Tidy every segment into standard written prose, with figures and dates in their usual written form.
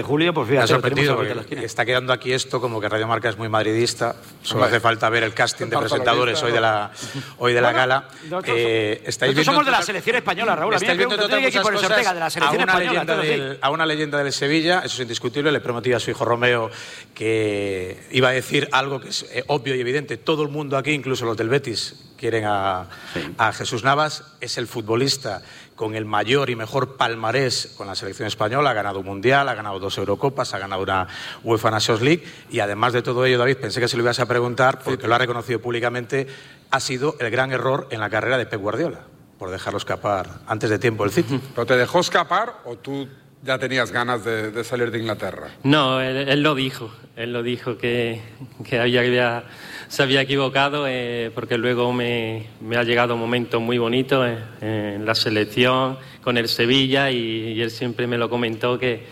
Julio, pues fíjate, me ha sorprendido porque está quedando aquí esto como que Radio Marca es muy madridista. Solo hace falta ver el casting de presentadores hoy de la gala. Nosotros somos de la selección española, Raúl. Estáis viendo de la selección española. A una leyenda del Sevilla, eso es indiscutible. Le prometí a su hijo Romeo que iba a decir algo que es obvio y evidente. Todo el mundo aquí, incluso los del Betis, quieren a Jesús Navas. Es el futbolista con el mayor y mejor palmarés con la selección española. Ha ganado un Mundial, ha ganado 2 Eurocopas, ha ganado una UEFA Nations League. Y además de todo ello, David, pensé que se lo ibas a preguntar, porque lo ha reconocido públicamente, ha sido el gran error en la carrera de Pep Guardiola, por dejarlo escapar antes de tiempo el City. ¿Pero te dejó escapar o tú ya tenías ganas de salir de Inglaterra? No, él lo dijo. Él lo dijo que se había equivocado, porque luego me ha llegado un momento muy bonito en la selección con el Sevilla, y él siempre me lo comentó que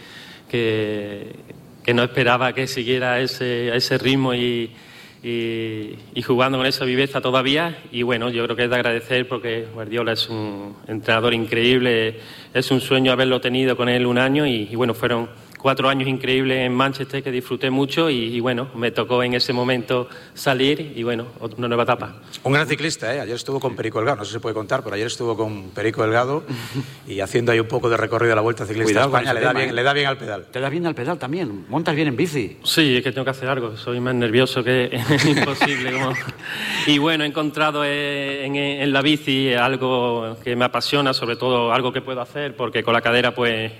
no esperaba que siguiera ese ritmo y jugando con esa viveza todavía. Y bueno, yo creo que es de agradecer, porque Guardiola es un entrenador increíble. Es un sueño haberlo tenido con él un año, y bueno, fueron 4 años increíbles en Manchester que disfruté mucho, y bueno, me tocó en ese momento salir, y bueno, una nueva etapa. Un gran ciclista, ¿eh? Ayer estuvo con Perico Delgado, no sé si se puede contar, pero ayer estuvo con Perico Delgado y haciendo ahí un poco de recorrido a la Vuelta Ciclista a España. Le da bien al pedal. ¿Te da bien al pedal también? ¿Montas bien en bici? Sí, es que tengo que hacer algo, soy más nervioso que imposible. Y bueno, he encontrado en la bici algo que me apasiona, sobre todo algo que puedo hacer, porque con la cadera pues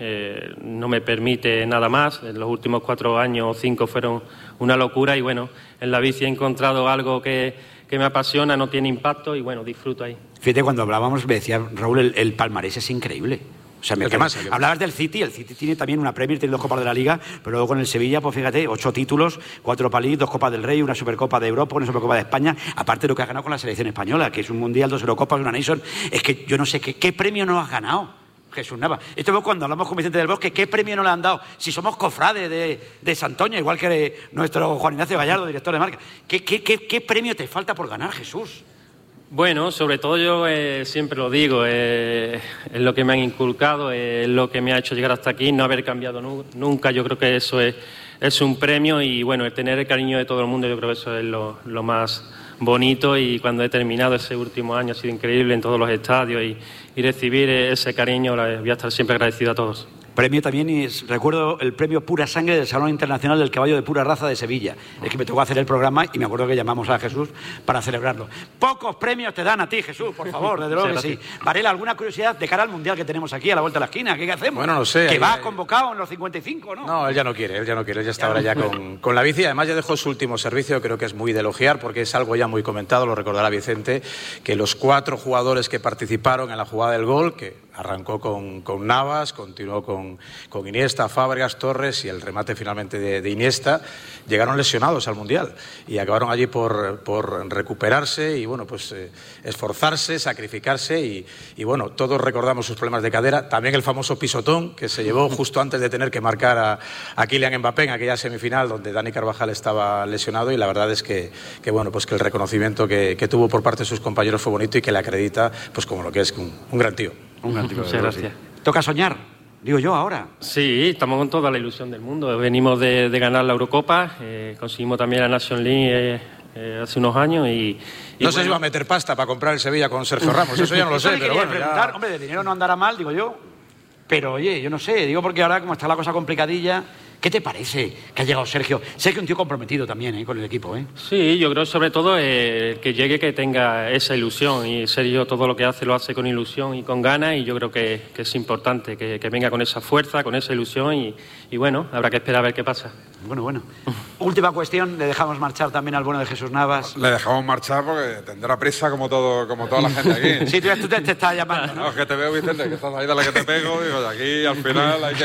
no me permite nada más. En los últimos 4 años o 5 fueron una locura, y bueno, en la bici he encontrado algo que me apasiona, no tiene impacto, y bueno, disfruto ahí. Fíjate, cuando hablábamos me decía Raúl, el palmarés es increíble. O sea, hablabas del City, el City tiene también una Premier, tiene 2 Copas de la Liga, pero luego con el Sevilla, pues fíjate, 8 títulos, 4 Europa League, 2 Copas del Rey, una Supercopa de Europa, una Supercopa de España, aparte de lo que ha ganado con la selección española, que es un Mundial, 2 Eurocopas, una Nation. Es que yo no sé qué premio no has ganado, Jesús Navas. Esto es cuando hablamos con Vicente del Bosque, ¿qué premio no le han dado? Si somos cofrades de Santoña, igual que nuestro Juan Ignacio Gallardo, director de marca. ¿Qué premio te falta por ganar, Jesús? Bueno, sobre todo yo siempre lo digo, es lo que me han inculcado, es lo que me ha hecho llegar hasta aquí, no haber cambiado nunca. Yo creo que eso es un premio, y bueno, el tener el cariño de todo el mundo, yo creo que eso es lo más bonito. Y cuando he terminado ese último año ha sido increíble en todos los estadios, y recibir ese cariño, voy a estar siempre agradecido a todos. Premio también, recuerdo el premio Pura Sangre del Salón Internacional del Caballo de Pura Raza de Sevilla. Es que me tocó hacer el programa y me acuerdo que llamamos a Jesús para celebrarlo. Pocos premios te dan a ti, Jesús, por favor, desde luego que sí. Varela, ¿alguna curiosidad de cara al Mundial que tenemos aquí a la vuelta de la esquina? ¿Qué hacemos? Bueno, no sé. Que va convocado en los 55, ¿no? No, él ya no quiere, él ya está ahora ya con la bici. Además ya dejó su último servicio, creo que es muy de elogiar, porque es algo ya muy comentado, lo recordará Vicente, que los 4 jugadores que participaron en la jugada del gol, que arrancó con Navas, continuó con Iniesta, Fábregas, Torres, y el remate finalmente de Iniesta, llegaron lesionados al Mundial y acabaron allí por recuperarse y bueno, pues esforzarse, sacrificarse, y bueno, todos recordamos sus problemas de cadera, también el famoso pisotón que se llevó justo antes de tener que marcar a Kylian Mbappé en aquella semifinal donde Dani Carvajal estaba lesionado, y la verdad es que bueno, pues que el reconocimiento que tuvo por parte de sus compañeros fue bonito y que le acredita pues como lo que es un gran tío. Un gran tío. Muchas gracias. Toca soñar, digo yo ahora. Sí, estamos con toda la ilusión del mundo. Venimos de ganar la Eurocopa, conseguimos también la Nations League hace unos años y no sé si va a meter pasta para comprar el Sevilla con Sergio Ramos, eso ya no lo sé, pero bueno. Ya... Hombre, de dinero no andará mal, digo yo. Pero oye, yo no sé, digo porque ahora como está la cosa complicadilla, ¿qué te parece que ha llegado Sergio? Sé que es un tío comprometido también con el equipo, ¿eh? Sí, yo creo sobre todo que llegue, que tenga esa ilusión, y Sergio todo lo que hace lo hace con ilusión y con ganas, y yo creo que es importante que venga con esa fuerza, con esa ilusión, y bueno, habrá que esperar a ver qué pasa. Bueno. Última cuestión, le dejamos marchar también al bueno de Jesús Navas. Le dejamos marchar porque tendrá prisa como toda la gente aquí. Sí, tú te estás llamando, ¿no? No, es que te veo, Vicente, que estás ahí de la que te pego, digo, aquí al final hay que...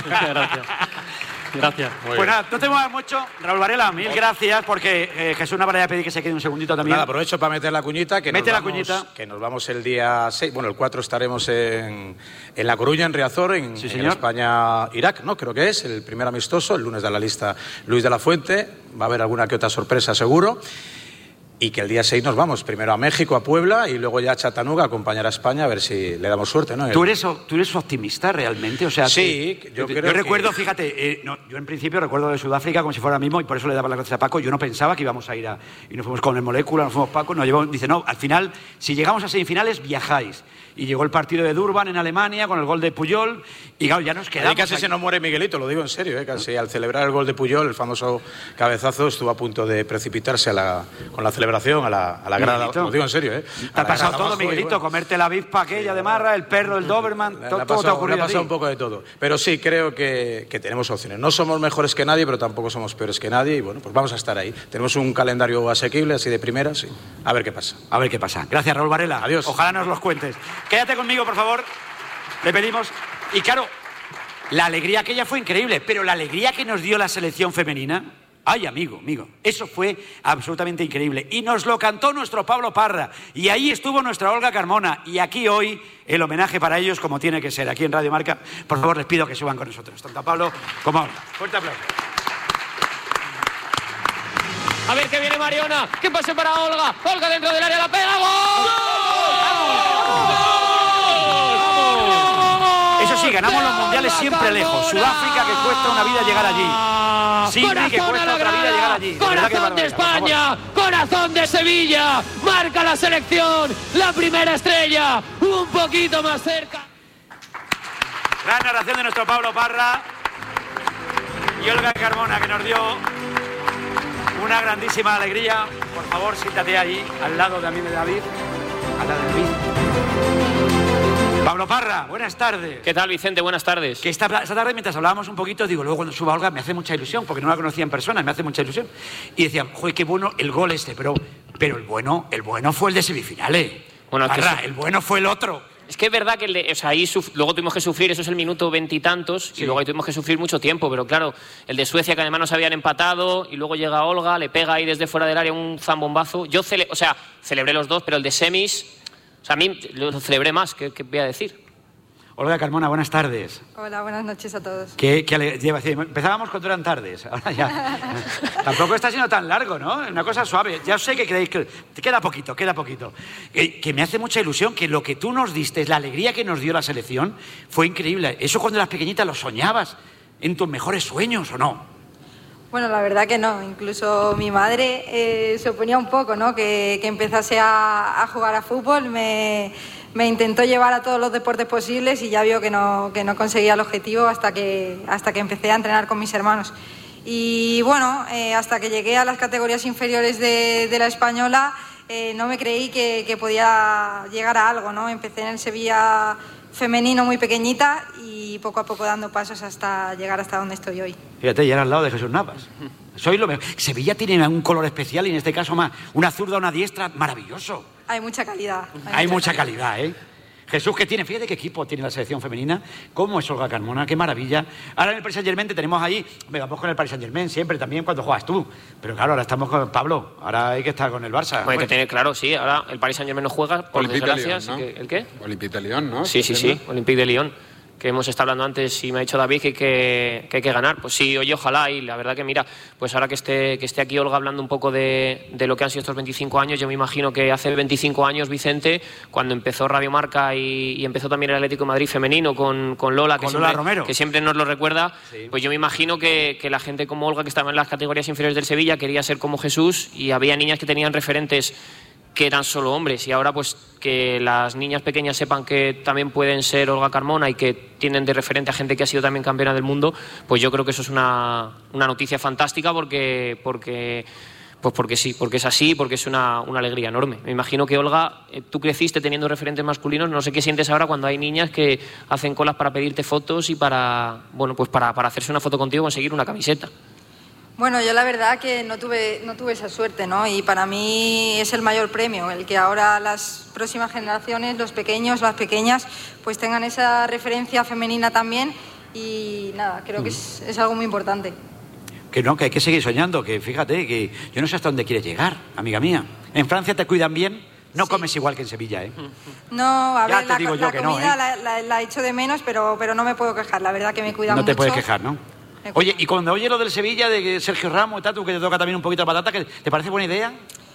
Gracias. Pues nada, no te muevas mucho. Raúl Varela, mil gracias, porque Jesús Navas le ha pedido que se quede un segundito también. Nada, aprovecho para meter la cuñita. Que nos vamos el día 6, bueno, el 4 estaremos en La Coruña, en Riazor, en España-Irak, ¿no? Creo que es el primer amistoso. El lunes da la lista Luis de la Fuente. Va a haber alguna que otra sorpresa, seguro. y que el día 6 nos vamos primero a México, a Puebla, y luego ya a Chattanooga a acompañar a España a ver si le damos suerte, ¿no? ¿Tú eres optimista realmente? O sea, sí, yo recuerdo, fíjate, yo en principio recuerdo de Sudáfrica como si fuera mismo, y por eso le daba las gracias a Paco. Yo no pensaba que íbamos a ir y nos fuimos con el Molécula, nos fuimos Paco, nos llevó, dice, no, al final, si llegamos a semifinales, viajáis. Y llegó el partido de Durban en Alemania con el gol de Puyol, y claro, ya nos quedamos. Ahí casi se nos muere Miguelito, lo digo en serio, casi al celebrar el gol de Puyol, el famoso cabezazo, estuvo a punto de precipitarse con la celebración a la grada. Lo digo en serio, Te ha pasado todo, Miguelito, bueno, comerte la avispa aquella de Marra, el perro, el Doberman, todo te ha ocurrido. Me ha pasado un poco de todo. Pero sí, creo que tenemos opciones. No somos mejores que nadie, pero tampoco somos peores que nadie, y bueno, pues vamos a estar ahí. Tenemos un calendario asequible, así de primeras, sí. A ver qué pasa. A ver qué pasa. Gracias, Raúl Varela. Adiós. Ojalá nos los cuentes. Quédate conmigo, por favor. Le pedimos. Y claro, la alegría aquella fue increíble, pero la alegría que nos dio la selección femenina, ay, amigo, eso fue absolutamente increíble. Y nos lo cantó nuestro Pablo Parra, y ahí estuvo nuestra Olga Carmona, y aquí hoy el homenaje para ellos como tiene que ser. Aquí en Radio Marca, por favor, les pido que suban con nosotros, tanto a Pablo como a Olga. Fuerte aplauso. A ver que viene Mariona, que pase para Olga, Olga dentro del área, la pega, ¡gol! Eso sí, ganamos los mundiales siempre lejos. Sudáfrica, que cuesta una vida llegar allí. Sí, que cuesta otra vida llegar allí. Corazón de España, corazón de Sevilla, marca la selección, la primera estrella, un poquito más cerca. Gran narración de nuestro Pablo Parra y Olga Carmona, que nos dio una grandísima alegría. Por favor, siéntate ahí, al lado también de David. Al lado de David. Pablo Parra, buenas tardes. ¿Qué tal, Vicente? Buenas tardes. Que esta tarde, mientras hablábamos un poquito, digo, luego cuando suba Olga me hace mucha ilusión, porque no la conocía en persona, me hace mucha ilusión. Y decía, joder, qué bueno el gol este, pero el bueno fue el de semifinales. Bueno, Parra, el bueno fue el otro. Es que es verdad que ahí luego tuvimos que sufrir, eso es el minuto 20 y tantos, sí. Y luego ahí tuvimos que sufrir mucho tiempo, pero claro, el de Suecia, que además nos habían empatado, y luego llega Olga, le pega ahí desde fuera del área un zambombazo. Yo celebré los dos, pero el de semis, a mí lo celebré más, ¿qué voy a decir? Olga Carmona, buenas tardes. Hola, buenas noches a todos. Empezábamos cuando eran tardes, ahora ya. Tampoco está siendo tan largo, ¿no? Una cosa suave. Ya sé que creéis que queda poquito. Que me hace mucha ilusión que lo que tú nos diste, la alegría que nos dio la selección, fue increíble. Eso cuando eras pequeñita lo soñabas en tus mejores sueños, ¿o no? Bueno, la verdad que no. Incluso mi madre se oponía un poco, ¿no? Que empezase a jugar a fútbol. Me intentó llevar a todos los deportes posibles y ya vio que no conseguía el objetivo hasta que empecé a entrenar con mis hermanos. Y bueno, hasta que llegué a las categorías inferiores de la española, no me creí que podía llegar a algo, ¿no? Empecé en el Sevilla femenino muy pequeñita y poco a poco dando pasos hasta llegar hasta donde estoy hoy. Fíjate, ya era al lado de Jesús Navas. Soy lo mejor. Sevilla tiene un color especial y en este caso más una zurda, una diestra, maravilloso. Hay mucha calidad. Hay mucha calidad, ¿eh? Jesús, ¿qué tiene? Fíjate qué equipo tiene la selección femenina. ¿Cómo es Olga Carmona? ¡Qué maravilla! Ahora en el Paris Saint-Germain te tenemos ahí. Vamos con el Paris Saint-Germain siempre también cuando juegas tú. Pero claro, ahora estamos con Pablo. Ahora hay que estar con el Barça. Bueno, hay que tener claro, sí. Ahora el Paris Saint-Germain no juega, por desgracia. ¿No? ¿El qué? Olympique de Lyon, ¿no? Sí. Olympique de Lyon. Que hemos estado hablando antes y me ha dicho David que hay que ganar. Pues sí, oye, ojalá. Y la verdad que mira, pues ahora que esté aquí Olga hablando un poco de lo que han sido estos 25 años, yo me imagino que hace 25 años, Vicente, cuando empezó Radio Marca y empezó también el Atlético de Madrid femenino con Lola, que siempre nos lo recuerda, sí. Pues yo me imagino que la gente como Olga, que estaba en las categorías inferiores del Sevilla, quería ser como Jesús, y había niñas que tenían referentes que eran solo hombres, y ahora pues que las niñas pequeñas sepan que también pueden ser Olga Carmona y que tienen de referente a gente que ha sido también campeona del mundo, pues yo creo que eso es una noticia fantástica porque sí, porque es así, porque es una alegría enorme. Me imagino que, Olga, tú creciste teniendo referentes masculinos, no sé qué sientes ahora cuando hay niñas que hacen colas para pedirte fotos y para hacerse una foto contigo, conseguir una camiseta. Bueno, yo la verdad que no tuve esa suerte, ¿no? Y para mí es el mayor premio, el que ahora las próximas generaciones, los pequeños, las pequeñas, pues tengan esa referencia femenina también, y nada, creo que es algo muy importante. Que no, que hay que seguir soñando, que fíjate, que yo no sé hasta dónde quieres llegar, amiga mía. ¿En Francia te cuidan bien? No sí. Comes igual que en Sevilla, ¿eh? No, a ver, la comida la echo de menos, pero no me puedo quejar, la verdad que me cuidan mucho. No te puedes quejar, ¿no? Oye, y cuando oyes lo del Sevilla, de Sergio Ramos y tal, tú que te toca también un poquito la patata, ¿te parece buena idea?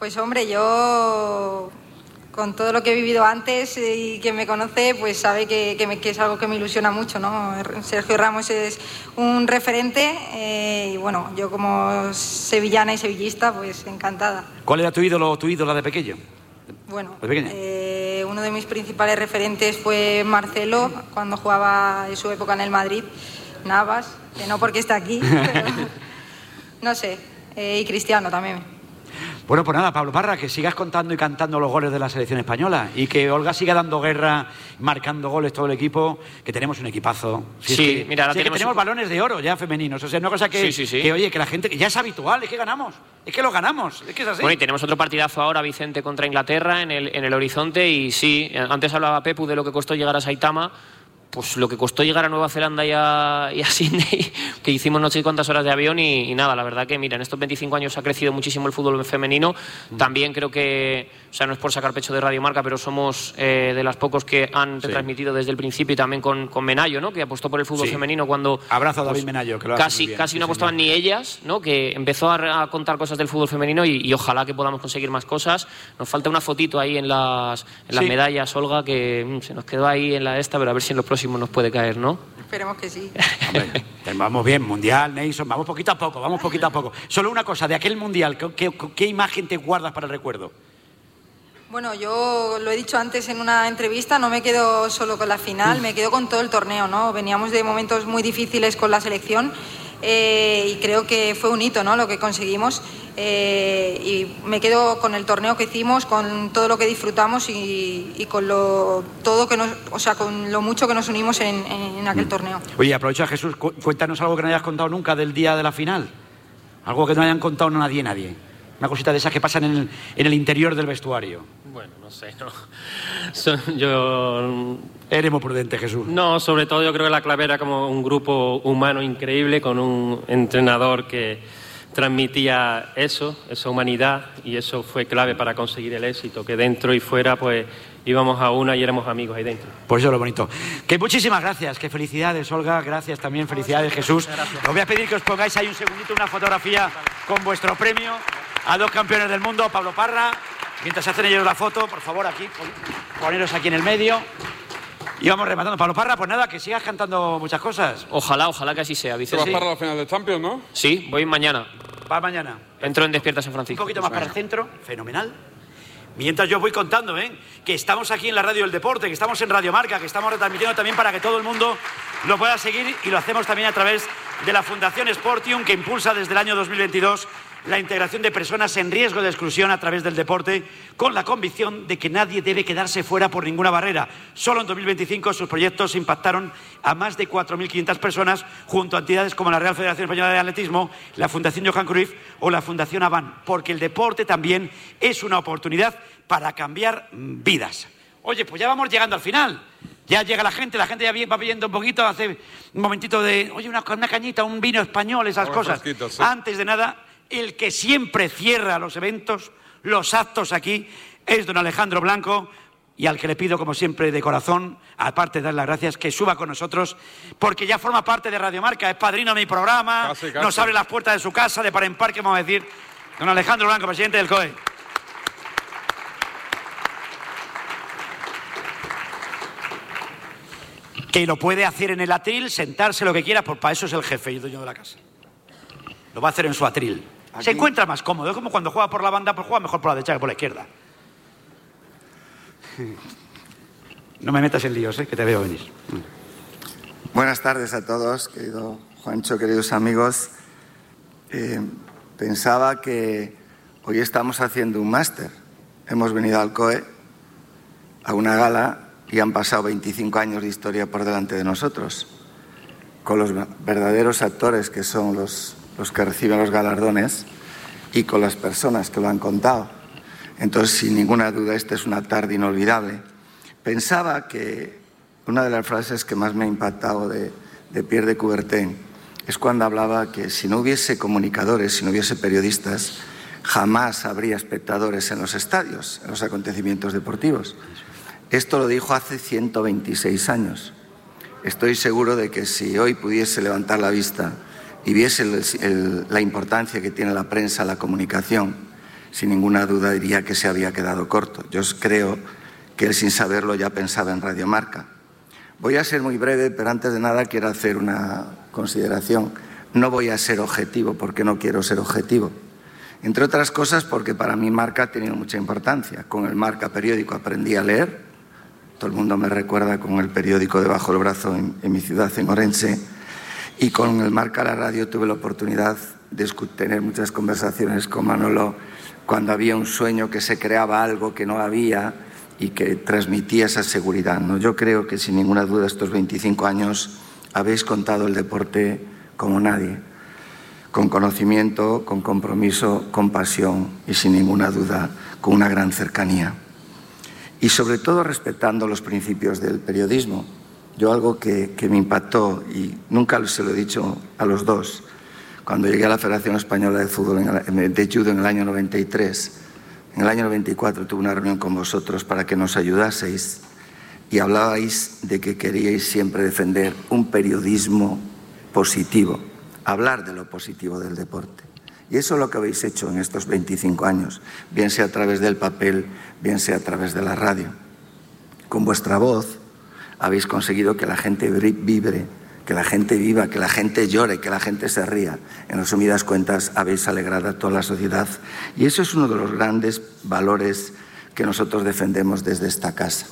Pues hombre, yo con todo lo que he vivido antes y quien me conoce, pues sabe que es algo que me ilusiona mucho, ¿no? Sergio Ramos es un referente y bueno, yo como sevillana y sevillista, pues encantada. ¿Cuál era tu ídolo o tu ídola de pequeño? Bueno, ¿De pequeña? Uno de mis principales referentes fue Marcelo, cuando jugaba en su época en el Madrid, Navas, que no porque está aquí, pero no sé, y Cristiano también. Bueno, pues nada, Pablo Parra, que sigas contando y cantando los goles de la selección española y que Olga siga dando guerra, marcando goles todo el equipo, que tenemos un equipazo. Mira, ahora tenemos balones de oro ya femeninos, o sea, una cosa que, que oye, que la gente, que ya es habitual, es que ganamos, es que lo ganamos, es que es así. Bueno, y tenemos otro partidazo ahora, Vicente, contra Inglaterra en el horizonte, y sí, antes hablaba Pepu de lo que costó llegar a Saitama. Pues lo que costó llegar a Nueva Zelanda y a Sydney, que hicimos no sé cuántas horas de avión y nada, la verdad que mira, en estos 25 años ha crecido muchísimo el fútbol femenino. También creo que, o sea, no es por sacar pecho de Radio Marca, pero somos de las pocos que han retransmitido desde el principio, y también con Menayo, ¿no? Que apostó por el fútbol femenino cuando... Abrazo a David Menayo, que lo hace muy bien. Casi no apostaban ni ellas, ¿no? Que empezó a contar cosas del fútbol femenino y ojalá que podamos conseguir más cosas. Nos falta una fotito ahí en las medallas, Olga, que se nos quedó ahí en la esta, pero a ver si en los próximos nos puede caer, ¿no? Esperemos que sí. Hombre, vamos bien, Mundial, Nation, vamos poquito a poco. Solo una cosa, de aquel Mundial, ¿qué imagen te guardas para el recuerdo? Bueno, yo lo he dicho antes en una entrevista, no me quedo solo con la final, me quedo con todo el torneo, ¿no? Veníamos de momentos muy difíciles con la selección y creo que fue un hito, ¿no? Lo que conseguimos y me quedo con el torneo que hicimos, con todo lo que disfrutamos y con con lo mucho que nos unimos en aquel torneo. Oye, aprovecha, Jesús, cuéntanos algo que no hayas contado nunca del día de la final, algo que no hayan contado nadie. Una cosita de esas que pasan en el interior del vestuario. Bueno, no sé, no. Yo... Eres muy prudente, Jesús. No, sobre todo yo creo que la clave era como un grupo humano increíble, con un entrenador que transmitía esa humanidad, y eso fue clave para conseguir el éxito, que dentro y fuera pues íbamos a una y éramos amigos ahí dentro. Pues eso es lo bonito. Que muchísimas gracias, que felicidades, Olga, gracias también, felicidades, Jesús. Os voy a pedir que os pongáis ahí un segundito una fotografía con vuestro premio a 2 campeones del mundo, Pablo Parra. Mientras hacen ellos la foto, por favor, aquí, poneros aquí en el medio. Y vamos rematando. Pablo Parra, pues nada, que sigas cantando muchas cosas. Ojalá que así sea, Vicente. ¿Te vas para la final de Champions, no? Sí, voy mañana. Va mañana. Entro en Despierta San Francisco. Un poquito más para el centro, fenomenal. Mientras yo voy contando, que estamos aquí en la Radio del Deporte, que estamos en Radio Marca, que estamos retransmitiendo también para que todo el mundo lo pueda seguir, y lo hacemos también a través de la Fundación Sportium, que impulsa desde el año 2022 la integración de personas en riesgo de exclusión a través del deporte, con la convicción de que nadie debe quedarse fuera por ninguna barrera. Solo en 2025 sus proyectos impactaron a más de 4.500 personas, junto a entidades como la Real Federación Española de Atletismo, la Fundación Johan Cruyff o la Fundación Avan, porque el deporte también es una oportunidad para cambiar vidas. Oye, pues ya vamos llegando al final. Ya llega la gente ya va pidiendo un poquito, hace un momentito de, oye, una cañita, un vino español, esas cosas. Sí. Antes de nada, el que siempre cierra los eventos, los actos aquí, es don Alejandro Blanco, y al que le pido, como siempre, de corazón, aparte de dar las gracias, que suba con nosotros, porque ya forma parte de Radio Marca, es padrino de mi programa, casi. Nos abre las puertas de su casa, de par en par, que vamos a decir, don Alejandro Blanco, presidente del COE. Que lo puede hacer en el atril, sentarse lo que quiera, pues para eso es el jefe y el dueño de la casa. Lo va a hacer en su atril. ¿Aquí? Se encuentra más cómodo, es como cuando juega por la banda, pues juega mejor por la derecha que por la izquierda. No me metas en líos, que te veo venir. Buenas tardes a todos, querido Juancho, queridos amigos. Pensaba que hoy estamos haciendo un máster. Hemos venido al COE a una gala y han pasado 25 años de historia por delante de nosotros, con los verdaderos actores que son los que reciben los galardones y con las personas que lo han contado. Entonces, sin ninguna duda, esta es una tarde inolvidable. Pensaba que una de las frases que más me ha impactado de Pierre de Coubertin es cuando hablaba que si no hubiese comunicadores, si no hubiese periodistas, jamás habría espectadores en los estadios, en los acontecimientos deportivos. Esto lo dijo hace 126 años. Estoy seguro de que si hoy pudiese levantar la vista y viese la importancia que tiene la prensa, la comunicación, sin ninguna duda diría que se había quedado corto. Yo creo que él, sin saberlo, ya pensaba en Radio Marca. Voy a ser muy breve, pero antes de nada quiero hacer una consideración. No voy a ser objetivo porque no quiero ser objetivo. Entre otras cosas porque para mí Marca ha tenido mucha importancia. Con el Marca periódico aprendí a leer. Todo el mundo me recuerda con el periódico debajo del brazo en mi ciudad, en Orense. Y con el Marca la radio tuve la oportunidad de tener muchas conversaciones con Manolo cuando había un sueño, que se creaba algo que no había y que transmitía esa seguridad, ¿no? Yo creo que sin ninguna duda estos 25 años habéis contado el deporte como nadie, con conocimiento, con compromiso, con pasión y sin ninguna duda con una gran cercanía. Y sobre todo respetando los principios del periodismo. Yo algo que me impactó, y nunca se lo he dicho a los dos, cuando llegué a la Federación Española de Judo en el año 93, en el año 94 tuve una reunión con vosotros para que nos ayudaseis y hablabais de que queríais siempre defender un periodismo positivo, hablar de lo positivo del deporte. Y eso es lo que habéis hecho en estos 25 años, bien sea a través del papel, bien sea a través de la radio. Con vuestra voz habéis conseguido que la gente vibre, que la gente viva, que la gente llore, que la gente se ría. En resumidas cuentas, habéis alegrado a toda la sociedad. Y eso es uno de los grandes valores que nosotros defendemos desde esta casa.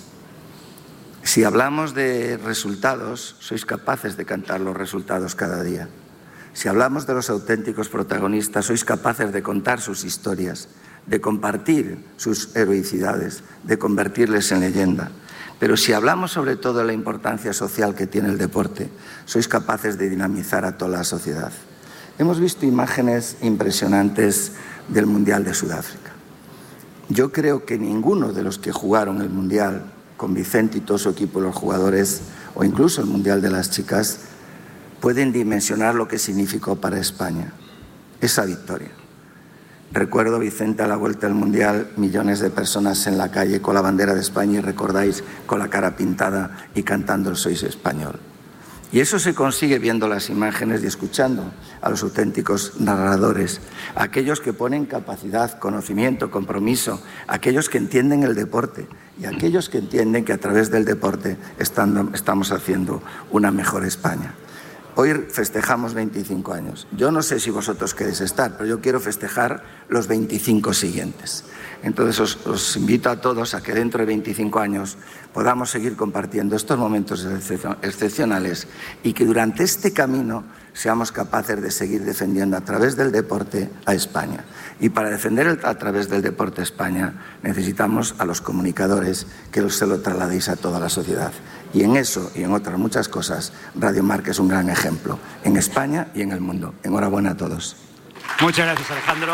Si hablamos de resultados, sois capaces de cantar los resultados cada día. Si hablamos de los auténticos protagonistas, sois capaces de contar sus historias, de compartir sus heroicidades, de convertirles en leyenda. Pero si hablamos sobre todo de la importancia social que tiene el deporte, sois capaces de dinamizar a toda la sociedad. Hemos visto imágenes impresionantes del Mundial de Sudáfrica. Yo creo que ninguno de los que jugaron el Mundial, con Vicente y todo su equipo, los jugadores, o incluso el Mundial de las chicas, pueden dimensionar lo que significó para España esa victoria. Recuerdo, Vicente, a la vuelta del Mundial, millones de personas en la calle con la bandera de España y recordáis con la cara pintada y cantando el Sois Español. Y eso se consigue viendo las imágenes y escuchando a los auténticos narradores, aquellos que ponen capacidad, conocimiento, compromiso, aquellos que entienden el deporte y aquellos que entienden que a través del deporte estamos haciendo una mejor España. Hoy festejamos 25 años. Yo no sé si vosotros queréis estar, pero yo quiero festejar los 25 siguientes. Entonces os invito a todos a que dentro de 25 años podamos seguir compartiendo estos momentos excepcionales y que durante este camino seamos capaces de seguir defendiendo a través del deporte a España. Y para defender a través del deporte a España necesitamos a los comunicadores que se lo trasladéis a toda la sociedad. Y en eso y en otras muchas cosas, Radio Marca es un gran ejemplo en España y en el mundo. Enhorabuena a todos. Muchas gracias, Alejandro.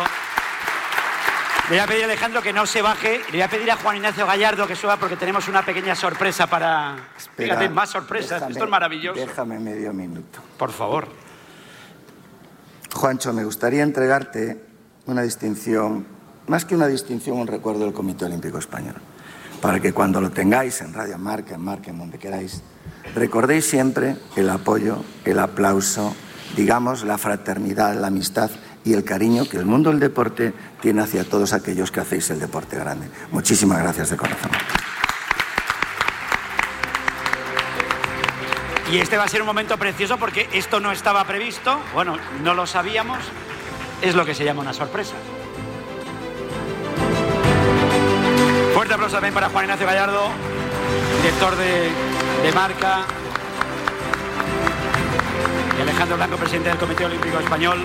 Le voy a pedir a Alejandro que no se baje. Le voy a pedir a Juan Ignacio Gallardo que suba porque tenemos una pequeña sorpresa para... Espera, fíjate, más sorpresas. Esto es maravilloso. Déjame medio minuto. Por favor. Juancho, me gustaría entregarte una distinción, más que una distinción, un recuerdo del Comité Olímpico Español, para que cuando lo tengáis en Radio Marca, en donde queráis, recordéis siempre el apoyo, el aplauso, digamos, la fraternidad, la amistad y el cariño que el mundo del deporte tiene hacia todos aquellos que hacéis el deporte grande. Muchísimas gracias de corazón. Y este va a ser un momento precioso porque esto no estaba previsto, bueno, no lo sabíamos, es lo que se llama una sorpresa. Fuerte aplauso también para Juan Ignacio Gallardo, director de Marca, y Alejandro Blanco, presidente del Comité Olímpico Español.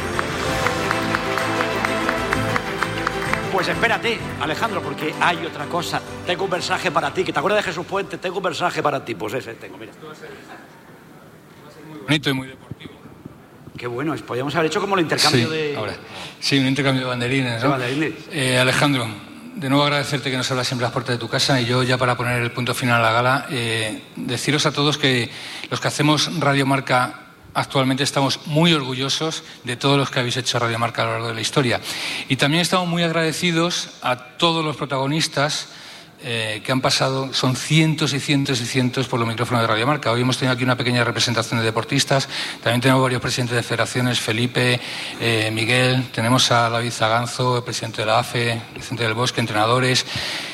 Pues espérate, Alejandro, porque hay otra cosa. Tengo un mensaje para ti, que te acuerdas de Jesús Puente, tengo un mensaje para ti. Pues ese tengo, mira. Esto va a ser muy bonito y muy deportivo. Qué bueno, podríamos haber hecho como el intercambio de... Ahora. Sí, un intercambio de banderines, ¿no? Alejandro, de nuevo agradecerte que nos hablas siempre a las puertas de tu casa y yo ya para poner el punto final a la gala, deciros a todos que los que hacemos Radio Marca actualmente estamos muy orgullosos de todos los que habéis hecho Radio Marca a lo largo de la historia. Y también estamos muy agradecidos a todos los protagonistas que han pasado, son cientos y cientos y cientos por los micrófonos de Radio Marca. Hoy hemos tenido aquí una pequeña representación de deportistas, también tenemos varios presidentes de federaciones, Felipe, Miguel, tenemos a David Zaganzo, el presidente de la AFE, Vicente del Bosque, entrenadores.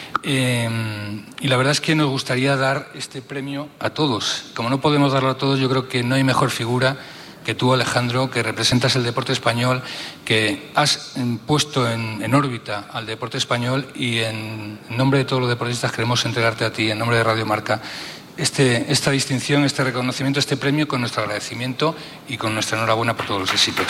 Y la verdad es que nos gustaría dar este premio a todos. Como no podemos darlo a todos, yo creo que no hay mejor figura que tú, Alejandro, que representas el deporte español, que has puesto en órbita al deporte español, y en nombre de todos los deportistas queremos entregarte a ti, en nombre de Radio Marca, esta distinción, este reconocimiento, este premio, con nuestro agradecimiento y con nuestra enhorabuena por todos los éxitos.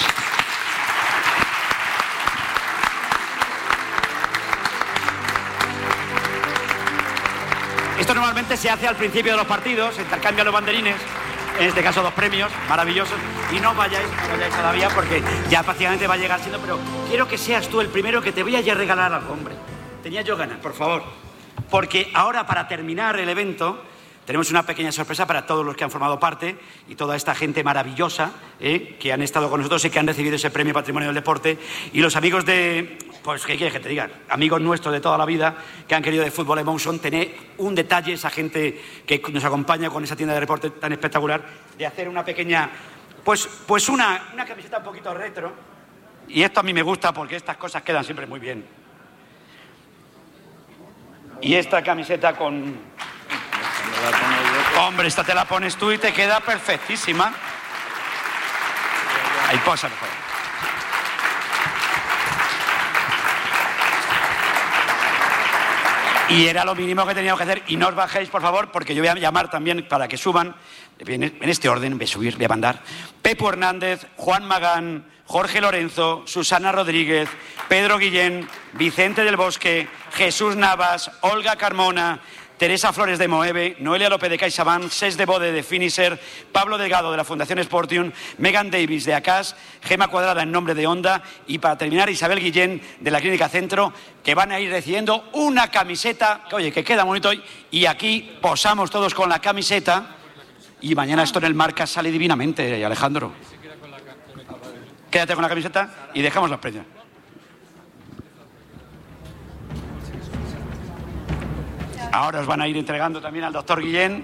Esto normalmente se hace al principio de los partidos, se intercambian los banderines, en este caso 2 premios maravillosos, y no vayáis todavía porque ya prácticamente va a llegar siendo, pero quiero que seas tú el primero, que te voy a ya regalar algo, hombre. Tenía yo ganas, por favor, porque ahora, para terminar el evento, tenemos una pequeña sorpresa para todos los que han formado parte y toda esta gente maravillosa que han estado con nosotros y que han recibido ese premio Patrimonio del Deporte, y los amigos de, pues, ¿qué quieres que te diga? Amigos nuestros de toda la vida que han querido de Fútbol Emotion, tener un detalle, esa gente que nos acompaña con esa tienda de deporte tan espectacular, de hacer una pequeña, pues una camiseta un poquito retro, y esto a mí me gusta porque estas cosas quedan siempre muy bien. Y esta camiseta con... Hombre, esta te la pones tú y te queda perfectísima. Ahí posa mejor. Y era lo mínimo que teníamos que hacer. Y no os bajéis, por favor, porque yo voy a llamar también para que suban, en este orden, voy a subir, voy a mandar. Pepo Hernández, Juan Magán, Jorge Lorenzo, Susana Rodríguez, Pedro Guillén, Vicente del Bosque, Jesús Navas, Olga Carmona, Teresa Flores de Moeve, Noelia López de CaixaBank, Cés de Bode de Finisher, Pablo Delgado de la Fundación Sportium, Megan Davis de Acas, Gema Cuadrada en nombre de Honda, y para terminar Isabel Guillén de la Clínica Centro, que van a ir recibiendo una camiseta, que oye, que queda bonito hoy, y aquí posamos todos con la camiseta, y mañana esto en el Marca sale divinamente, Alejandro. Quédate con la camiseta y dejamos los premios. Ahora os van a ir entregando también al doctor Guillén.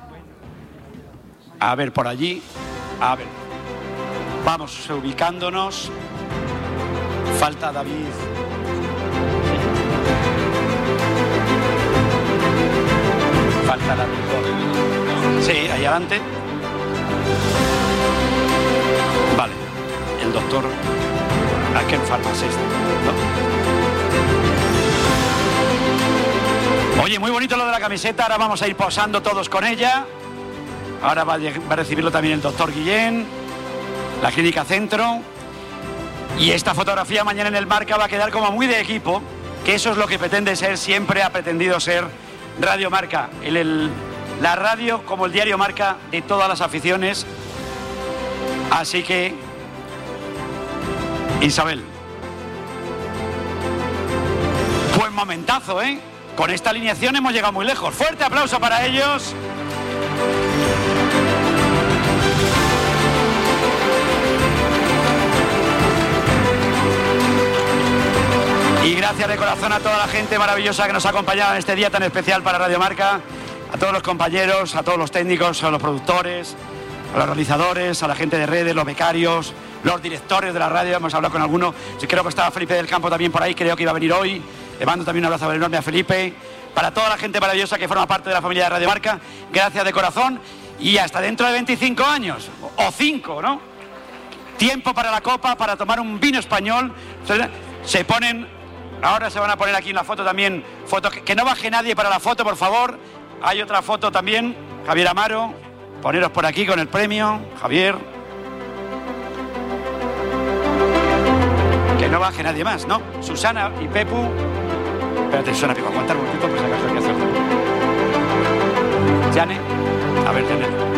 A ver, por allí. A ver. Vamos ubicándonos. Falta David. Falta David. Sí, ahí adelante. Vale. El doctor Aquel farmacéutico, ¿no? Oye, muy bonito lo de la camiseta, ahora vamos a ir posando todos con ella. Ahora va a recibirlo también el doctor Guillén, la Clínica Centro. Y esta fotografía mañana en el Marca va a quedar como muy de equipo, que eso es lo que pretende ser, siempre ha pretendido ser Radio Marca. La radio como el diario Marca de todas las aficiones. Así que, Isabel, buen momentazo, ¿eh? Con esta alineación hemos llegado muy lejos. Fuerte aplauso para ellos. Y gracias de corazón a toda la gente maravillosa que nos ha acompañado en este día tan especial para Radio Marca. A todos los compañeros, a todos los técnicos, a los productores, a los realizadores, a la gente de redes, los becarios, los directores de la radio. Hemos hablado con alguno. Sí, creo que estaba Felipe del Campo también por ahí, creo que iba a venir hoy. Le mando también un abrazo enorme a Felipe. Para toda la gente maravillosa que forma parte de la familia de Radio Marca, gracias de corazón. Y hasta dentro de 25 años, o 5, ¿no? Tiempo para la copa, para tomar un vino español. Se ponen, ahora se van a poner aquí en la foto también, que no baje nadie para la foto, por favor. Hay otra foto también, Javier Amaro. Poneros por aquí con el premio, Javier. Que no baje nadie más, ¿no? Susana y Pepu. Espérate, Susana, Pepu, aguantar un poquito, pues si acaso hay que hacerlo. Jane, a ver, Jane.